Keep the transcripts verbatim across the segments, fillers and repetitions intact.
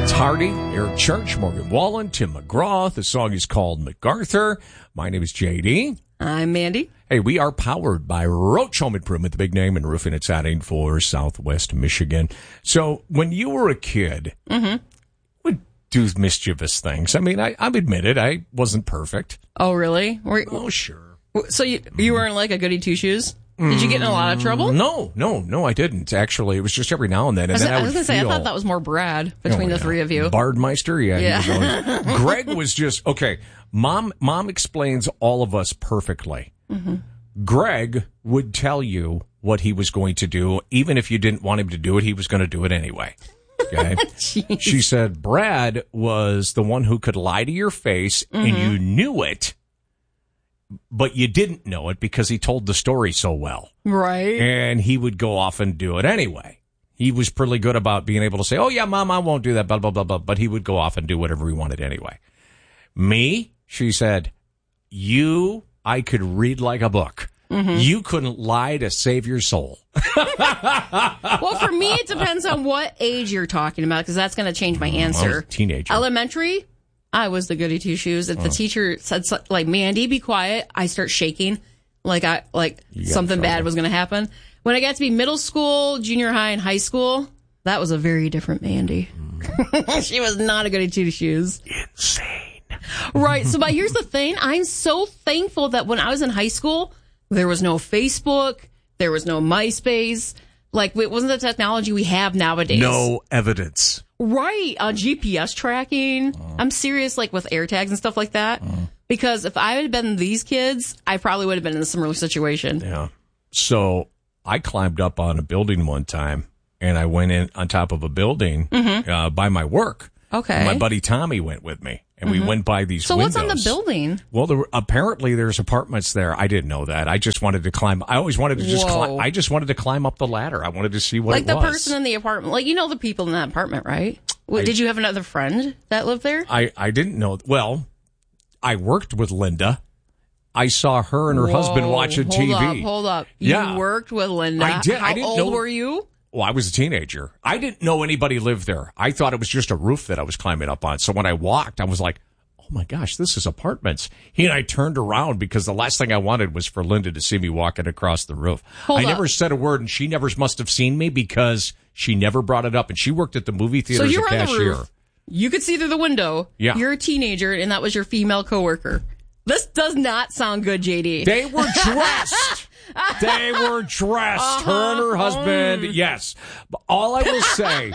Hardy, Eric Church, Morgan Wallen, Tim McGraw. The song is called MacArthur. My name is J D. I'm Mandy. Hey, we are powered by Roach Home Improvement, the big name in roofing and siding for Southwest Michigan. So when you were a kid, mm-hmm. would do mischievous things. I mean, I, I've admitted I wasn't perfect. Oh, really? Were, oh, sure. So you, you weren't like a goody two-shoes? Did you get in a lot of trouble? No, no, no, I didn't. Actually, it was just every now and then. And I was, then I, I was going to say, I feel, thought that was more Brad between oh, the yeah. three of you. Bardmeister, yeah. Yeah. He was always, Greg was just, okay, mom, mom explains all of us perfectly. Mm-hmm. Greg would tell you what he was going to do. Even if you didn't want him to do it, he was going to do it anyway. Okay. She said Brad was the one who could lie to your face, mm-hmm. and you knew it. But you didn't know it because he told the story so well. Right. And he would go off and do it anyway. He was pretty good about being able to say, oh, yeah, Mom, I won't do that, blah, blah, blah, blah. But he would go off and do whatever he wanted anyway. Me, she said, you, I could read like a book. Mm-hmm. You couldn't lie to save your soul. Well, for me, it depends on what age you're talking about, because that's going to change my answer. Oh, teenager. Elementary, I was the goody two shoes. If the oh. teacher said, like, Mandy, be quiet, I start shaking like I like something bad was going to happen. When I got to be middle school, junior high, and high school, that was a very different Mandy. Mm. She was not a goody two shoes. Insane. Right. So, but here's the thing. I'm so thankful that when I was in high school, there was no Facebook, there was no MySpace. Like, it wasn't the technology we have nowadays. No evidence. Right, on uh, G P S tracking. Uh, I'm serious, like with AirTags and stuff like that. Uh, because if I had been these kids, I probably would have been in a similar situation. Yeah. So I climbed up on a building one time, and I went in on top of a building mm-hmm. uh, by my work. Okay. And my buddy Tommy went with me, and mm-hmm. we went by these so windows. So what's on the building? Well, there were, apparently there's apartments there. I didn't know that. I just wanted to climb. I always wanted to just climb. I just wanted to climb up the ladder. I wanted to see what like it was. Like the person in the apartment. Like, you know the people in that apartment, right? I, Did you have another friend that lived there? I, I didn't know. Well, I worked with Linda. I saw her and her Whoa, husband watching hold T V. Hold up, hold up. Yeah. You worked with Linda. I did. How I didn't old know, were you? Well, I was a teenager. I didn't know anybody lived there. I thought it was just a roof that I was climbing up on. So when I walked, I was like, oh my gosh, this is apartments. He and I turned around because the last thing I wanted was for Linda to see me walking across the roof. Hold I up. never said a word, and she never must have seen me because she never brought it up. And she worked at the movie theater so as you a were on cashier. The roof. You could see through the window. Yeah. You're a teenager, and that was your female coworker. This does not sound good, J D. They were dressed. They were dressed. Uh-huh. Her and her husband, yes. But all I will say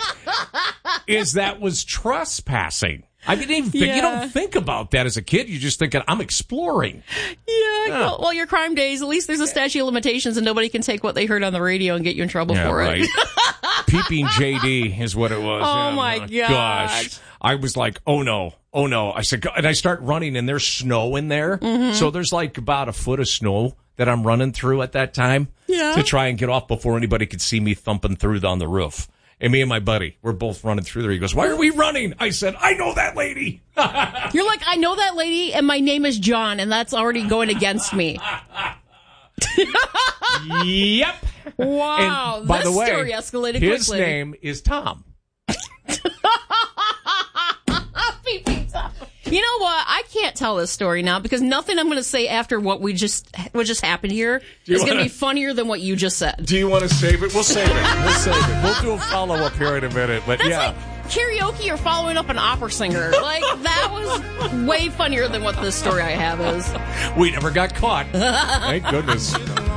is that was trespassing. I didn't even think, yeah. you don't think about that as a kid. You're just thinking, I'm exploring. Yeah. yeah. Well, well, your crime days, at least there's a statute of limitations and nobody can take what they heard on the radio and get you in trouble yeah, for right. it. Peeping J D is what it was. Oh, yeah, my gosh. gosh. I was like, oh, no. Oh, no. I said, and I start running, and there's snow in there. Mm-hmm. So there's like about a foot of snow that I'm running through at that time yeah. to try and get off before anybody could see me thumping through on the roof. And me and my buddy, we're both running through there. He goes, why are we running? I said, I know that lady. You're like, I know that lady, and my name is John, and that's already going against me. Yep. Wow. And by this the way, story escalated his quickly. name is Tom. You know what? I can't tell this story now because nothing I'm going to say after what we just what just happened here is going to be funnier than what you just said. Do you want to save it? We'll save it. We'll save it. We'll do a follow-up here in a minute. But That's yeah. like karaoke or following up an opera singer. Like, that was way funnier than what this story I have is. We never got caught. Thank goodness.